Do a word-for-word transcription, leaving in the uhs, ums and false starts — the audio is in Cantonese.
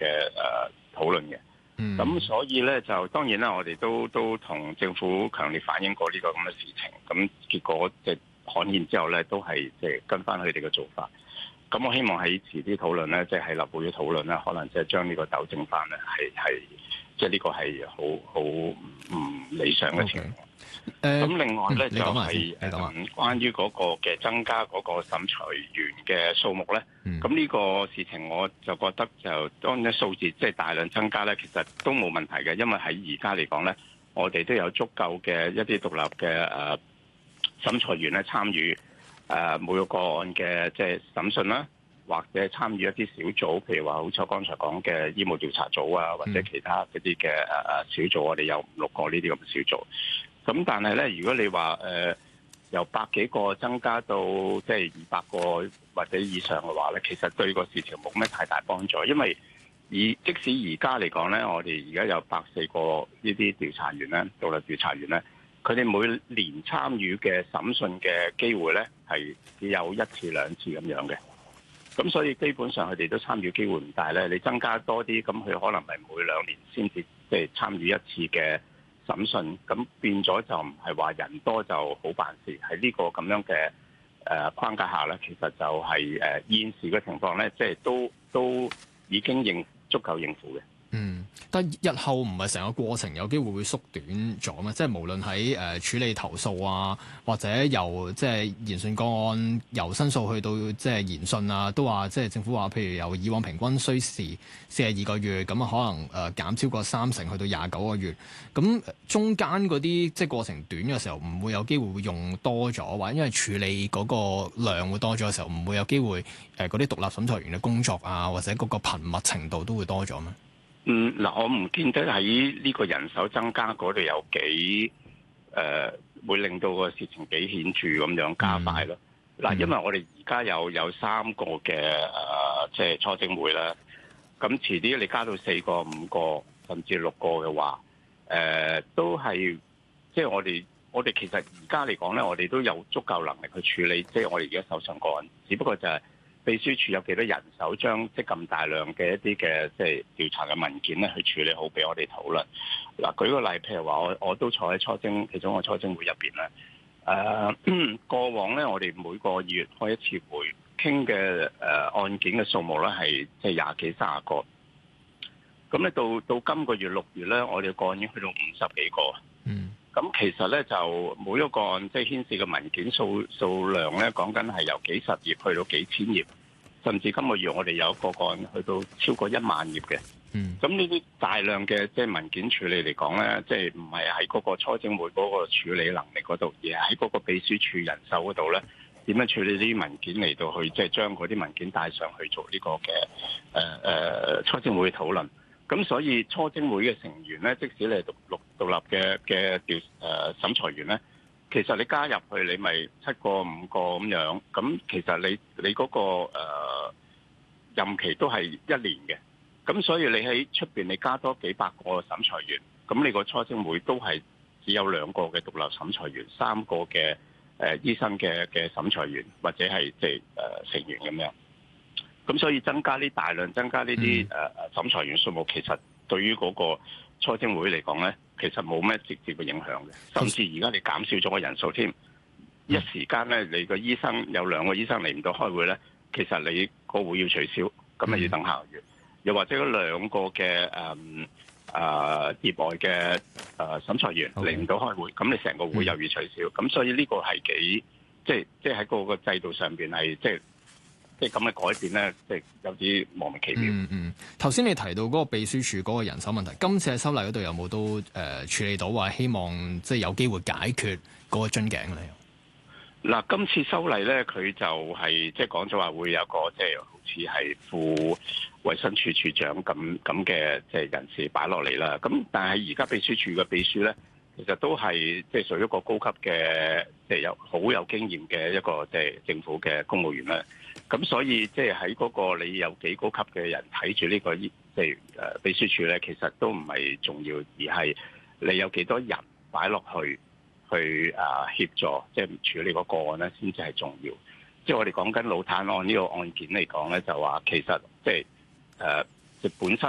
嘅誒討論嘅。咁、嗯、所以咧就當然啦，我哋都都同政府強烈反映過呢個咁嘅事情。咁結果即係刊憲之後咧，都係即係跟翻佢哋嘅做法。咁我希望喺遲啲討論咧，即係喺立會嘅討論咧，可能即係將呢個糾正翻咧，係係即係呢個係好好唔理想嘅情況。Okay. 咁、uh, 另外咧、嗯、就係、是、誒關於嗰個嘅增加嗰個審裁員嘅數目咧，咁呢、嗯、個事情我就覺得就當然數字即係大量增加咧，其實都冇問題嘅，因為喺而家嚟講咧，我哋都有足夠嘅一啲獨立嘅誒審裁員咧參與誒每個個案嘅即係審訊啦，或者參與一啲小組，譬如話好似我剛才講嘅醫務調查組啊，或者其他嗰啲嘅誒誒小組，我哋有五六個呢啲咁嘅小組。咁但係咧，如果你話誒、呃、由百幾個增加到即係二百個或者以上嘅話咧，其實對個事情冇咩太大幫助，因為以即使而家嚟講咧，我哋而家有百四個呢啲調查員咧，獨立調查員咧，佢哋每年參與嘅審訊嘅機會咧係只有一次兩次咁樣嘅，咁所以基本上佢哋都參與機會唔大咧。你增加多啲，咁佢可能係每兩年先至即係參與一次嘅審訊，咁變咗就唔係話人多就好辦事，喺呢個咁樣嘅誒框架下咧，其實就係誒現時嘅情況咧，即係都都已經應足夠應付嘅。 嗯，但日後唔係成個過程有機會會縮短咗咩？即係無論喺誒處理投訴啊，或者由即係研訊個案由申訴去到即係研訊啊，都話即係政府話，譬如由以往平均需時四十二個月，咁啊可能誒減超過三成去到廿九個月。咁中間嗰啲即係過程短嘅時候，唔會有機會會用多咗，或者因為處理嗰個量會多咗嘅時候，唔會有機會誒嗰啲獨立審裁員嘅工作啊，或者嗰個頻密程度都會多咗咩？ 嗯，嗱，我唔見得喺呢個人手增加嗰度有幾誒、呃，會令到個事情幾顯著咁樣加快咯。嗱、嗯，因為我哋而家有有三個嘅誒，即、呃、係、就是、初偵會啦。咁遲啲你加到四個、五個甚至六個嘅話，誒、呃，都係即係我哋我哋其實而家嚟講咧，我哋都有足夠能力去處理，即、就、係、是、我哋而家手上個案，只不過就係、是。秘書處有幾多人手將即咁大量嘅一啲嘅即係調查嘅文件咧去處理好俾我哋討論。嗱，舉個例，譬如話我我都坐喺初偵其中個初偵會入邊咧。誒、呃，過往咧我哋每個月開一次會，傾嘅誒案件嘅數目咧係即係廿幾三十個。咁咧到到今個月六月咧，我哋個案已經去到五十幾個。嗯。咁其實咧就每一個案即係牽涉嘅文件數數量咧，講緊係由幾十頁去到幾千頁，甚至今個月我哋有一個個案去到超過一萬頁嘅。嗯，咁呢啲大量嘅即係文件處理嚟講咧，即係唔係喺嗰個初偵會嗰個處理能力嗰度，而係喺嗰個秘書處人手嗰度咧，點樣處理呢啲文件嚟到去即係將嗰啲文件帶上去做呢個嘅誒誒初偵會嘅討論。咁所以初偵會嘅成員咧，即使你係獨獨獨立嘅嘅調誒審裁員咧，其實你加入去你咪七個五個咁樣，咁其實你你嗰、嗰個、呃、任期都係一年嘅，咁所以你喺出邊你加多幾百個審裁員，咁你個初偵會都係只有兩個嘅獨立審裁員，三個嘅誒、呃、醫生嘅嘅審裁員或者係即係誒成員咁樣。咁所以增加呢大量增加呢啲誒誒審裁員數目，其實對於嗰個初偵會嚟講咧，其實冇咩直接嘅影響嘅。甚至而家你減少咗個人數添，嗯、一時間咧，你個醫生有兩個醫生嚟唔到開會咧，其實你個會要取消，咁咪要等下個月。嗯、又或者嗰兩個嘅誒誒業外嘅誒審裁員嚟唔到開會，咁 Okay. 你成個會又要取消。咁、嗯、所以呢個係幾即係即係喺個個制度上邊係即係。即係咁嘅改變咧，即係有啲莫名其妙。嗯嗯， 頭先你提到嗰個秘書處嗰個人手問題，今次喺修例嗰度有冇都誒、呃、處理到，話希望即係有機會解決嗰個樽頸咧？ 嗱，今次修例咧，佢就係即係講咗話會有個即係好似係副衛生署署長咁咁嘅即係人士擺落嚟啦。咁但係而家秘書處嘅秘書咧，其實都係即係屬於一個高級嘅，即係有好有經驗嘅一個即係政府嘅公務員啦。咁所以即係喺嗰個你有幾高級嘅人睇住呢個即係誒秘書處咧，其實都唔係重要，而係你有幾多人擺落去去誒協助即係處理個個案咧，先至係重要。即係我哋講緊老壇案呢個案件嚟講咧，就話其實即係誒即本身。